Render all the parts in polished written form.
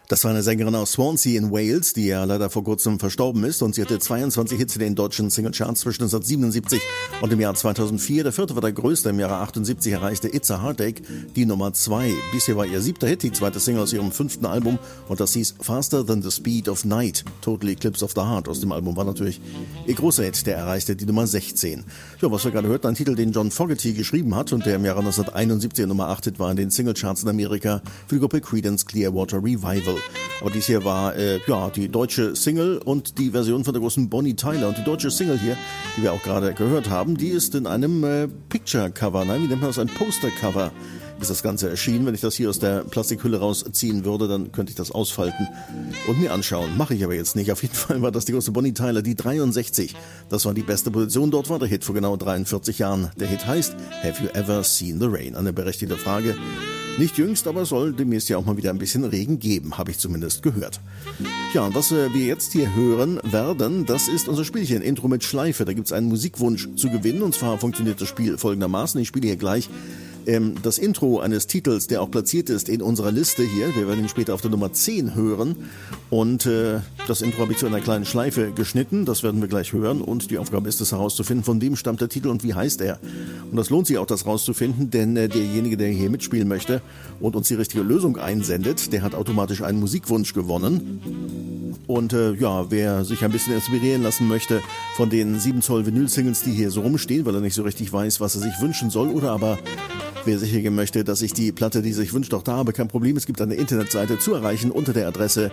Das war eine Sängerin aus Swansea in Wales, die ja leider vor kurzem verstorben ist, und sie hatte 22 Hits in den deutschen Singlecharts zwischen 1977 und dem Jahr 2004. Der vierte war der größte. Im Jahre 78 erreichte It's a Heartache die Nummer 2. Bisher war ihr 7. Hit, die zweite Single aus ihrem 5. Album, und das hieß Faster Than the Speed of Night. Total Eclipse of the Heart aus dem Album war natürlich ihr großer Hit, der erreichte die Nummer 16. Ja, was wir gerade hörten, ein Titel, den John Fogerty geschrieben hat und der im Jahre 1971 Nummer 8 Hit war in den Singlecharts in Amerika für die Gruppe Creedence Clearwater Revival. Aber dies hier war die deutsche Single und die Version von der großen Bonnie Tyler. Und die deutsche Single hier, die wir auch gerade gehört haben, die ist in einem Picture-Cover, nein, wie nennt man das, ein Poster-Cover ist das Ganze erschienen. Wenn ich das hier aus der Plastikhülle rausziehen würde, dann könnte ich das ausfalten und mir anschauen. Mache ich aber jetzt nicht. Auf jeden Fall war das die große Bonnie Tyler, die 63. Das war die beste Position. Dort war der Hit vor genau 43 Jahren. Der Hit heißt Have You Ever Seen the Rain? Eine berechtigte Frage. Nicht jüngst, aber es soll demnächst ja auch mal wieder ein bisschen Regen geben, habe ich zumindest gehört. Ja, und was wir jetzt hier hören werden, das ist unser Spielchen, Intro mit Schleife. Da gibt es einen Musikwunsch zu gewinnen, und zwar funktioniert das Spiel folgendermaßen. Ich spiele hier gleich das Intro eines Titels, der auch platziert ist in unserer Liste hier. Wir werden ihn später auf der Nummer 10 hören. Und das Intro habe ich zu einer kleinen Schleife geschnitten. Das werden wir gleich hören. Und die Aufgabe ist es herauszufinden, von wem stammt der Titel und wie heißt er. Und das lohnt sich auch, das rauszufinden, denn derjenige, der hier mitspielen möchte und uns die richtige Lösung einsendet, der hat automatisch einen Musikwunsch gewonnen. Und wer sich ein bisschen inspirieren lassen möchte von den 7 Zoll Vinyl-Singles, die hier so rumstehen, weil er nicht so richtig weiß, was er sich wünschen soll, oder aber wer sicher gehen möchte, dass ich die Platte, die sich wünscht, auch da habe, kein Problem. Es gibt eine Internetseite zu erreichen unter der Adresse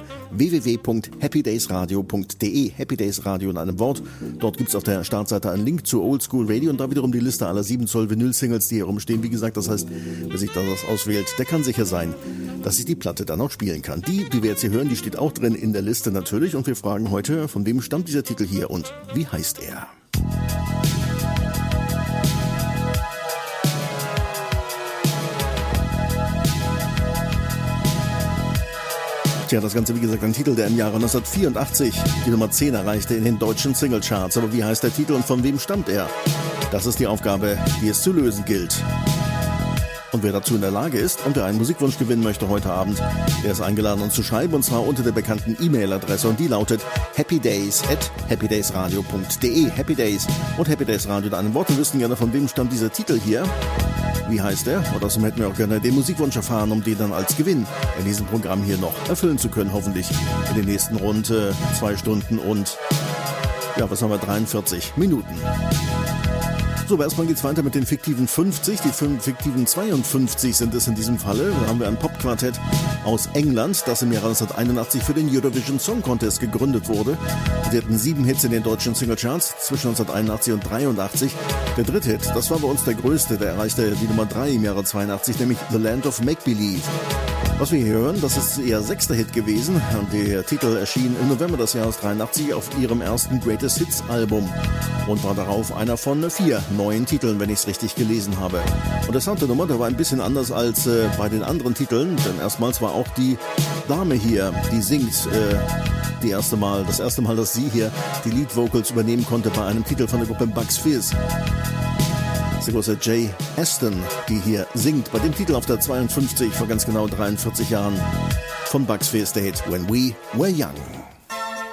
www.happydaysradio.de. Happy Days Radio in einem Wort. Dort gibt es auf der Startseite einen Link zu Old School Radio und da wiederum die Liste aller 7 Zoll Vinyl-Singles, die hier rumstehen. Wie gesagt, das heißt, wer sich das auswählt, der kann sicher sein, dass ich die Platte dann auch spielen kann. Die wir jetzt hier hören, die steht auch drin in der Liste natürlich, und wir fragen heute, von wem stammt dieser Titel hier und wie heißt er? Tja, das Ganze, wie gesagt, ein Titel, der im Jahre 1984 die Nummer 10 erreichte in den deutschen Singlecharts. Aber wie heißt der Titel und von wem stammt er? Das ist die Aufgabe, die es zu lösen gilt. Und wer dazu in der Lage ist und wer einen Musikwunsch gewinnen möchte heute Abend, der ist eingeladen, uns zu schreiben, und zwar unter der bekannten E-Mail-Adresse, und die lautet happydays@happydaysradio.de. Happy Days und Happy Days Radio in einem Wort. Wir wüssten gerne, von wem stammt dieser Titel hier. Wie heißt er? Und außerdem hätten wir auch gerne den Musikwunsch erfahren, um den dann als Gewinn in diesem Programm hier noch erfüllen zu können, hoffentlich in den nächsten rund 2 Stunden und 43 Minuten. So, aber erstmal geht's weiter mit den fiktiven 50. Die fiktiven 52 sind es in diesem Falle. Da haben wir ein Popquartett aus England, das im Jahre 1981 für den Eurovision Song Contest gegründet wurde. Sie hatten 7 Hits in den deutschen Singlecharts zwischen 1981 und 83. Der dritte Hit, das war bei uns der größte, der erreichte die Nummer 3 im Jahre 82, nämlich The Land of Make-Believe. Was wir hier hören, das ist ihr 6. Hit gewesen, und der Titel erschien im November des Jahres 83 auf ihrem ersten Greatest Hits Album und war darauf einer von 4 neuen Titeln, wenn ich es richtig gelesen habe. Und der Sound der Nummer, der war ein bisschen anders als bei den anderen Titeln, denn erstmals war auch die Dame hier, die singt, das erste Mal, dass sie hier die Lead Vocals übernehmen konnte bei einem Titel von der Gruppe Bucks Fizz. Die große Jay Aston, die hier singt, bei dem Titel auf der 52 vor ganz genau 43 Jahren von Bucks Fizz, der Hit When We Were Young.